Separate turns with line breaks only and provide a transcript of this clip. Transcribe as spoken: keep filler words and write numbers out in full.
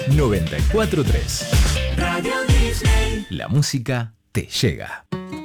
noventa y cuatro punto tres.
Radio Disney.
La música te llega.